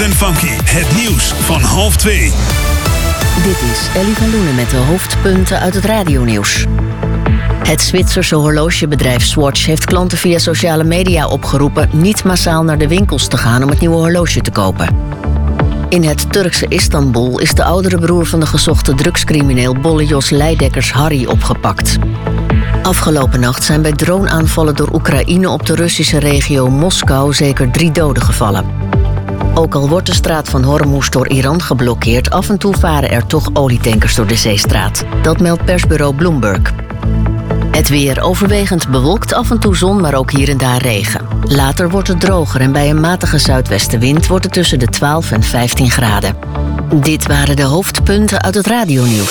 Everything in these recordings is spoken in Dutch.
en Funky. Het nieuws van 1:30. Dit is Ellie van Loenen met de hoofdpunten uit het radionieuws. Het Zwitserse horlogebedrijf Swatch heeft klanten via sociale media opgeroepen niet massaal naar de winkels te gaan om het nieuwe horloge te kopen. In het Turkse Istanbul is de oudere broer van de gezochte drugscrimineel Bolle-Jos Leidekkers Harry opgepakt. Afgelopen nacht zijn bij droneaanvallen door Oekraïne op de Russische regio Moskou zeker 3 doden gevallen. Ook al wordt de straat van Hormuz door Iran geblokkeerd, af en toe varen er toch olietankers door de zeestraat. Dat meldt persbureau Bloomberg. Het weer overwegend bewolkt, af en toe zon, maar ook hier en daar regen. Later wordt het droger en bij een matige zuidwestenwind wordt het tussen de 12 en 15 graden. Dit waren de hoofdpunten uit het radionieuws.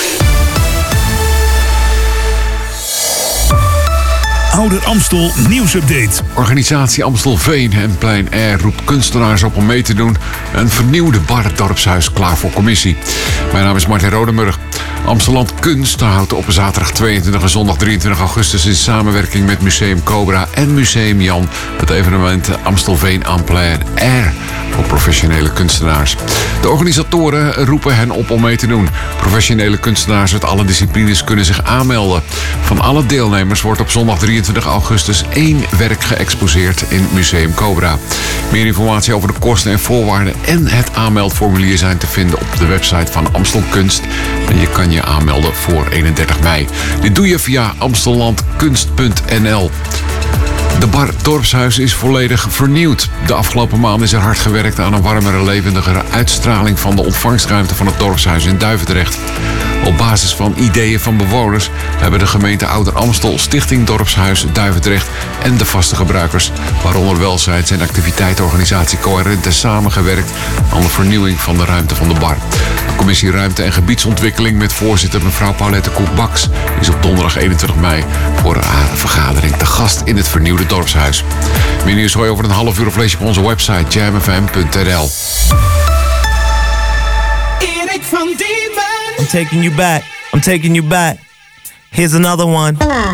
Ouder Amstel nieuwsupdate. Organisatie Amstelveen en Plein Air roept kunstenaars op om mee te doen. Een vernieuwde bar het dorpshuis klaar voor commissie. Mijn naam is Martin Rodenburg. Amstelland Kunst houdt op zaterdag 22 en zondag 23 augustus in samenwerking met Museum Cobra en Museum Jan het evenement Amstelveen aan Plein Air voor professionele kunstenaars. De organisatoren roepen hen op om mee te doen. Professionele kunstenaars uit alle disciplines kunnen zich aanmelden. Van alle deelnemers wordt op zondag 23 augustus 1 werk geëxposeerd in Museum Cobra. Meer informatie over de kosten en voorwaarden en het aanmeldformulier zijn te vinden op de website van Amstel Kunst. En je kan je aanmelden voor 31 mei. Dit doe je via amstellandkunst.nl. De bar Dorpshuis is volledig vernieuwd. De afgelopen maanden is er hard gewerkt aan een warmere, levendigere uitstraling van de ontvangstruimte van het Dorpshuis in Duivendrecht. Op basis van ideeën van bewoners hebben de gemeente Ouder Amstel, Stichting Dorpshuis Duivendrecht en de vaste gebruikers, waaronder welzijns- en activiteitenorganisatie Coherente, samengewerkt aan de vernieuwing van de ruimte van de bar. De commissie Ruimte en Gebiedsontwikkeling met voorzitter mevrouw Paulette Koek-Baks is op donderdag 21 mei voor haar vergadering te gast in het vernieuwde dorpshuis. Meer nieuws hoor je over een half uur of lees je op onze website jamfm.nl. Erik van Diemen. I'm taking you back. Here's another one.